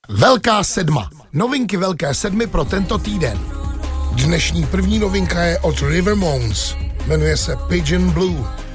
Velká sedma. Novinky Velké sedmy pro tento týden. Dnešní první novinka je od River Moons. Jmenuje se Pigeon Blue.